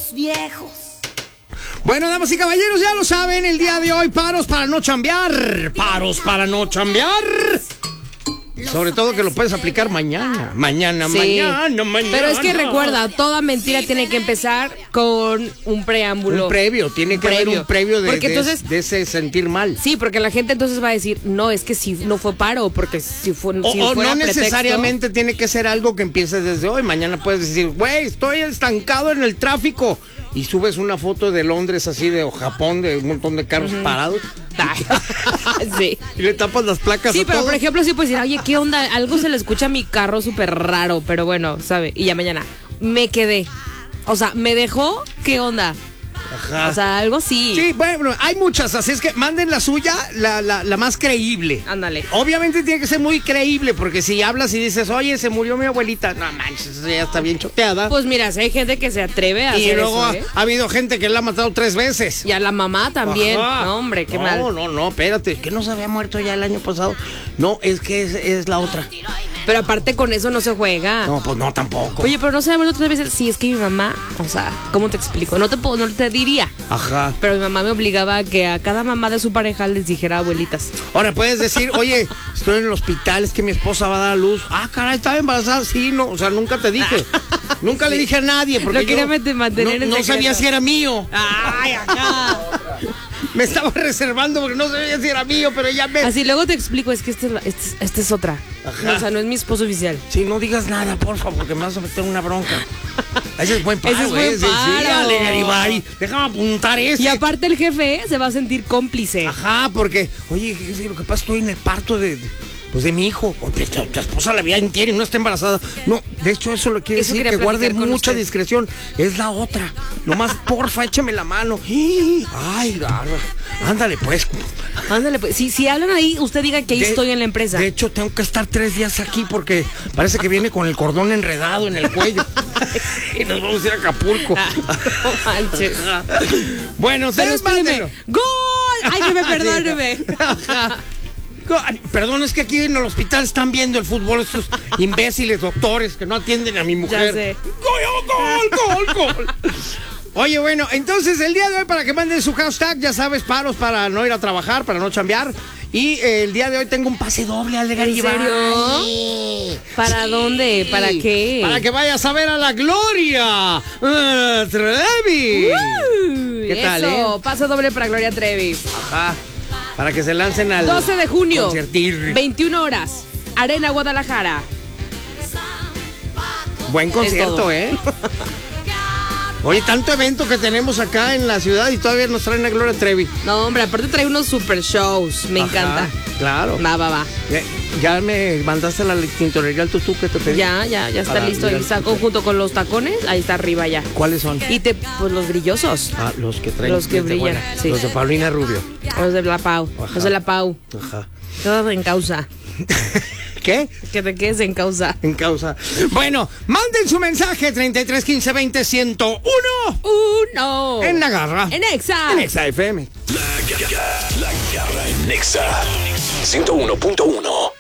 los viejos. Bueno, damas y caballeros, ya lo saben, el día de hoy, paros para no chambear. Paros para no chambear. Sobre todo que lo puedes aplicar mañana. Mañana. Pero es que recuerda, toda mentira tiene que empezar con un preámbulo. Un previo, tiene que haber un previo porque entonces, de ese sentir mal. Sí, porque la gente entonces va a decir, no, es que si no fue paro, porque si fue o no pretexto, necesariamente tiene que ser algo que empiece desde hoy. Mañana puedes decir, güey, estoy estancado en el tráfico. Y subes una foto de Londres así, o Japón, de un montón de carros parados. Sí. Y le tapas las placas. Sí, a pero todo. por ejemplo, sí puedes decir, oye, ¿qué onda? Algo se le escucha a mi carro súper raro, pero bueno, ¿sabe? Y ya mañana, me quedé. O sea, ¿me dejó? ¿Qué onda? Ajá. O sea, algo sí. Sí, bueno, hay muchas, así es que manden la suya, la más creíble. Ándale. Obviamente tiene que ser muy creíble, porque si hablas y dices, oye, se murió mi abuelita, no manches, esa ya está bien choteada. Pues mira, si hay gente que se atreve a Y hacer luego eso, ha habido gente que la ha matado 3 veces. Y a la mamá también. Ajá. No, hombre, qué no, mal. No, espérate, que no se había muerto ya el año pasado. No, es que es la otra. Pero aparte con eso no se juega. No, pues no, tampoco. Oye, pero no se ha muerto 3 veces. Sí, es que mi mamá, o sea, ¿cómo te explico? No te diría. Ajá. Pero mi mamá me obligaba a que a cada mamá de su pareja les dijera abuelitas. Ahora puedes decir, oye, estoy en el hospital, es que mi esposa va a dar a luz. Ah, caray, ¿estaba embarazada? Sí, no, o sea, nunca te dije. Nunca le dije a nadie porque Lo quería mantener en no secreto. sabía si era mío. Ay, acá. Me estaba reservando porque no sabía si era mío, pero ya me... Así luego te explico, es que esta es otra. Ajá. O sea, no es mi esposo oficial. Sí, no digas nada, por favor, porque me vas a meter una bronca. Ese es buen paro, Ese es buen Sí, paro. dale, Garibay. Déjame apuntar ese. Y aparte el jefe se va a sentir cómplice. Ajá, porque, oye, jefe, lo que pasa, estoy en el parto de mi hijo. Oye, tu esposa la vida entera y no está embarazada. No, de hecho, eso lo quiere Eso decir quería que guarde platicar con mucha usted. discreción. Es la otra. Nomás, porfa, écheme la mano. Ay, ándale, pues. Ándale, pues. Si hablan ahí, usted diga que ahí estoy en la empresa. De hecho, tengo que estar 3 días aquí porque parece que viene con el cordón enredado en el cuello. Y nos vamos a ir a Acapulco. No manches. Bueno, Pero ustedes mándenlo. espérame. ¡Gol! ¡Ay, que me perdóneme! Perdón, es que aquí en el hospital están viendo el fútbol estos imbéciles doctores que no atienden a mi mujer. Ya sé. ¡Gol! Oye, bueno, entonces el día de hoy para que manden su hashtag, ya sabes, paros para no ir a trabajar, para no chambear. Y el día de hoy tengo un pase doble al de Garibay. ¿En serio? ¿Para dónde? ¿Para qué? Para que vayas a ver a la Gloria Trevi. ¿Qué tal, Eso, pase doble para Gloria Trevi. Ajá. Para que se lancen al 12 de junio, conciertir. 21 horas, Arena Guadalajara. Buen concierto, Oye, tanto evento que tenemos acá en la ciudad y todavía nos traen a Gloria Trevi. No, hombre, aparte trae unos super shows. Me encanta. Claro. Va. Ya me mandaste la tintorería al tutú que te pedí. Ya está Para listo. ir Y saco junto con los tacones. Ahí está arriba ya. ¿Cuáles son? Y pues los brillosos. Ah, los que traen. Los que brillan, buena. sí. Los de Paulina Rubio. Los de la Pau. Ajá. Los de la Pau. Ajá. Todo en causa. ¿Qué? Que te quedes en causa. En causa. Bueno, manden su mensaje 33 15 20 101. Uno. En la garra. En Exa. En Exa FM. La garra en Nexa 101.1.